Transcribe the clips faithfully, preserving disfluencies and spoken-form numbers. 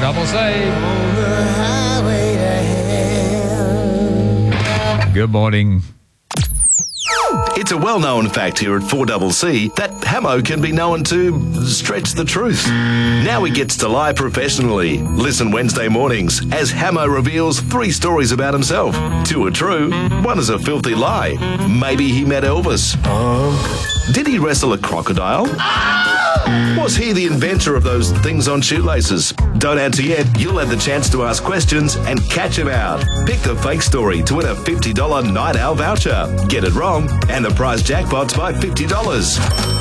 double C. Good morning. It's a well-known fact here at four C C that Hamo can be known to stretch the truth. Now he gets to lie professionally. Listen Wednesday mornings as Hamo reveals three stories about himself. Two are true, one is a filthy lie. Maybe he met Elvis. Did he wrestle a crocodile? Was he the inventor of those things on shoelaces? Don't answer yet. You'll have the chance to ask questions and catch him out. Pick the fake story to win a fifty dollars Night Owl voucher. Get it wrong and the prize jackpot's by fifty dollars.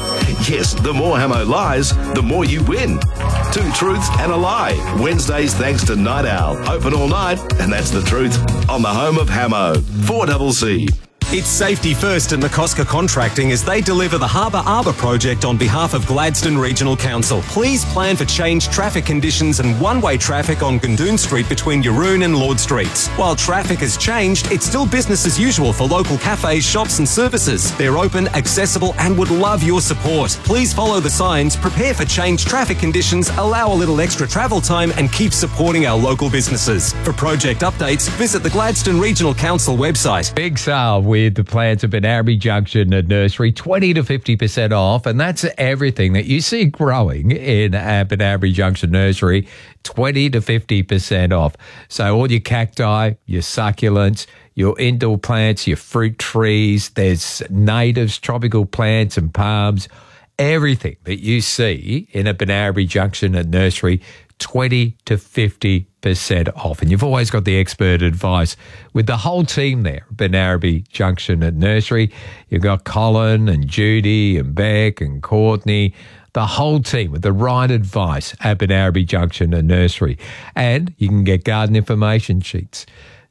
Yes, the more Hamo lies, the more you win. Two truths and a lie. Wednesdays thanks to Night Owl. Open all night, and that's the truth. On the home of Hamo. four C C. It's safety first at McCosker Contracting as they deliver the Harbour Arbour project on behalf of Gladstone Regional Council. Please plan for changed traffic conditions and one-way traffic on Gundoon Street between Yaroon and Lord Streets. While traffic has changed, it's still business as usual for local cafes, shops and services. They're open, accessible and would love your support. Please follow the signs, prepare for changed traffic conditions, allow a little extra travel time and keep supporting our local businesses. For project updates, visit the Gladstone Regional Council website. Big sale with the plants at Benarby Junction at Nursery, twenty to fifty percent off, and that's everything that you see growing in uh, Benarby Junction Nursery, twenty to fifty percent off. So all your cacti, your succulents, your indoor plants, your fruit trees, there's natives, tropical plants and palms, everything that you see in a Benarby Junction at Nursery, twenty to fifty percent off. And you've always got the expert advice with the whole team there, Benarby Junction at Nursery. You've got Colin and Judy and Beck and Courtney, the whole team with the right advice at Benarby Junction at Nursery. And you can get garden information sheets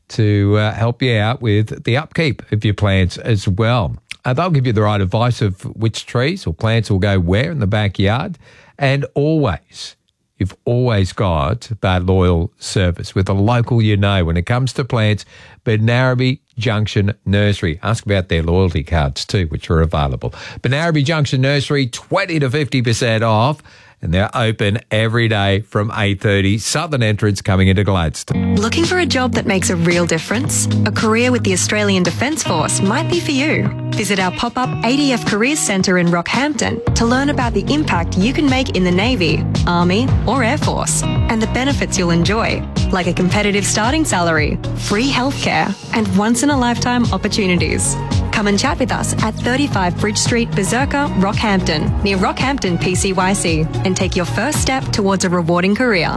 to uh, help you out with the upkeep of your plants as well. Uh, they'll give you the right advice of which trees or plants will go where in the backyard. And always, you've always got that loyal service with a local you know when it comes to plants, Benarby Junction Nursery. Ask about their loyalty cards too, which are available. Benarby Junction Nursery, twenty to fifty percent off. And they're open every day from eight thirty. Southern entrance coming into Gladstone. Looking for a job that makes a real difference? A career with the Australian Defence Force might be for you. Visit our pop-up A D F Careers Centre in Rockhampton to learn about the impact you can make in the Navy, Army or Air Force and the benefits you'll enjoy, like a competitive starting salary, free healthcare and once-in-a-lifetime opportunities. Come and chat with us at thirty-five Bridge Street, Berserker, Rockhampton, near Rockhampton P C Y C, and take your first step towards a rewarding career.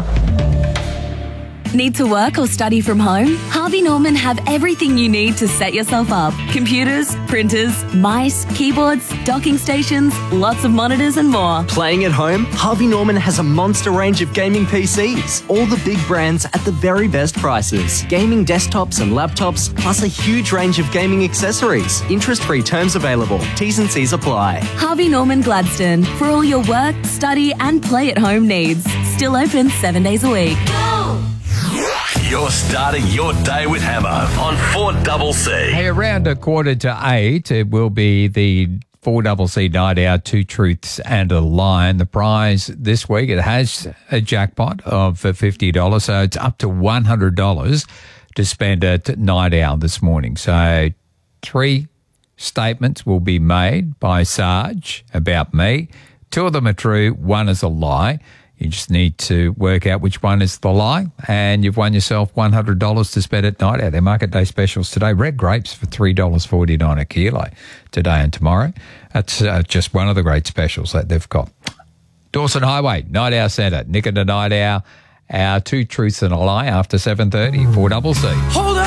Need to work or study from home? Harvey Norman have everything you need to set yourself up. Computers, printers, mice, keyboards, docking stations, lots of monitors and more. Playing at home? Harvey Norman has a monster range of gaming P Cs. All the big brands at the very best prices. Gaming desktops and laptops, plus a huge range of gaming accessories. Interest-free terms available. T's and C's apply. Harvey Norman Gladstone. For all your work, study and play at home needs. Still open seven days a week. You're starting your day with Hamo on four C C. Hey, around a quarter to eight, it will be the four C C Night Out, Two Truths and a Lie. And the prize this week, it has a jackpot of fifty dollars, so it's up to one hundred dollars to spend at Night Owl this morning. So three statements will be made by Sarge about me. Two of them are true, one is a lie. You just need to work out which one is the lie, and you've won yourself one hundred dollars to spend at Night Out. Their market day specials today, red grapes for three dollars forty-nine a kilo today and tomorrow. That's uh, just one of the great specials that they've got. Dawson Highway, Night Owl Centre, Nick and the Night Owl, our Two Truths and a Lie after seven thirty, four C C. Hold